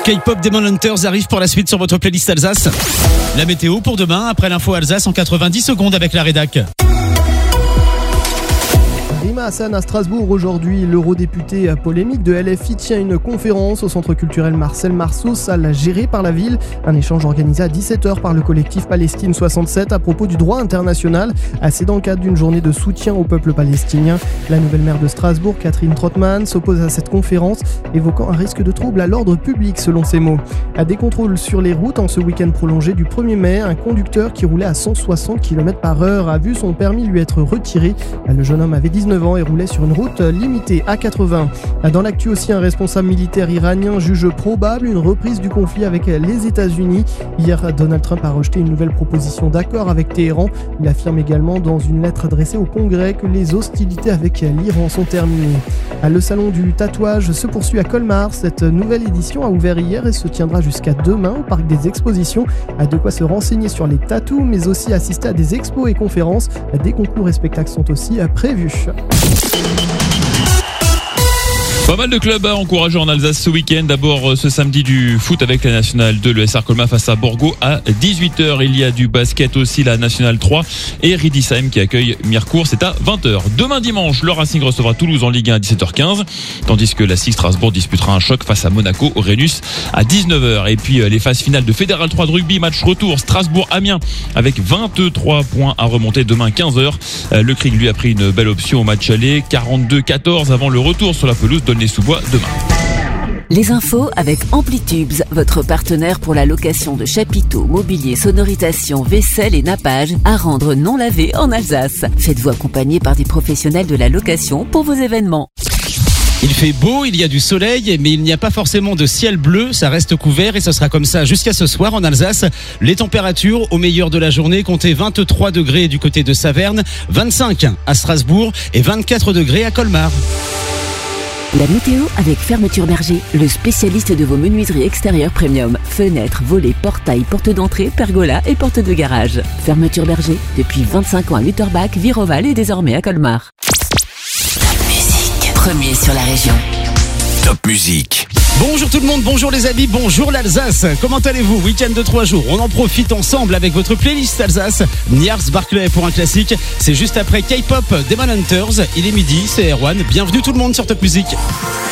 K-pop Demon Hunters arrive pour la suite sur votre playlist Alsace. La météo pour demain, après l'info Alsace en 90 secondes avec la rédac. Rima Hassan à Strasbourg aujourd'hui, l'eurodéputé polémique de LFI tient une conférence au centre culturel Marcel Marceau, salle gérée par la ville. Un échange organisé à 17h par le collectif Palestine 67 à propos du droit international. C'est dans le cadre d'une journée de soutien au peuple palestinien. La nouvelle maire de Strasbourg, Catherine Trottmann, s'oppose à cette conférence, évoquant un risque de trouble à l'ordre public selon ses mots. À des contrôles sur les routes en ce week-end prolongé du 1er mai, un conducteur qui roulait à 160 km/h a vu son permis lui être retiré. Le jeune homme avait 19 ans et roulait sur une route limitée à 80. Dans l'actu aussi, un responsable militaire iranien juge probable une reprise du conflit avec les États-Unis. Hier, Donald Trump a rejeté une nouvelle proposition d'accord avec Téhéran. Il affirme également dans une lettre adressée au Congrès que les hostilités avec l'Iran sont terminées. Le salon du tatouage se poursuit à Colmar. Cette nouvelle édition a ouvert hier et se tiendra jusqu'à demain au parc des expositions. De quoi se renseigner sur les tatous, mais aussi assister à des expos et conférences. Des concours et spectacles sont aussi prévus. Pas mal de clubs à encourager en Alsace ce week-end. D'abord ce samedi du foot avec la Nationale 2, le SR Colmar face à Borgo à 18h. Il y a du basket aussi, la Nationale 3 et Riedisheim qui accueille Mirecourt, c'est à 20h. Demain dimanche, le Racing recevra Toulouse en Ligue 1 à 17h15, tandis que la SIG Strasbourg disputera un choc face à Monaco au Rhenus à 19h. Et puis les phases finales de Fédéral 3 de rugby, match retour Strasbourg-Amiens avec 23 points à remonter demain 15h. Le Krieg lui a pris une belle option au match aller, 42-14 avant le retour sur la pelouse d'Aulnay-sous-Bois demain. Les infos avec Amplitubes, votre partenaire pour la location de chapiteaux, mobilier, sonorisation, vaisselle et nappage à rendre non lavé en Alsace. Faites-vous accompagner par des professionnels de la location pour vos événements. Il fait beau, il y a du soleil, mais il n'y a pas forcément de ciel bleu, ça reste couvert et ce sera comme ça jusqu'à ce soir en Alsace. Les températures au meilleur de la journée comptaient 23 degrés du côté de Saverne, 25 à Strasbourg et 24 degrés à Colmar. La météo avec Fermeture Berger, le spécialiste de vos menuiseries extérieures premium. Fenêtres, volets, portails, portes d'entrée, pergolas et portes de garage. Fermeture Berger, depuis 25 ans à Lutterbach, Viroval et désormais à Colmar. Top Musique, premier sur la région. Top Musique. Bonjour tout le monde, bonjour les amis, bonjour l'Alsace. Comment allez-vous? Week-end de 3 jours, on en profite ensemble avec votre playlist Alsace. Niars Barclay pour un classique, c'est juste après K-pop Demon Hunters. Il est midi, c'est Erwan. Bienvenue tout le monde sur Top Musique.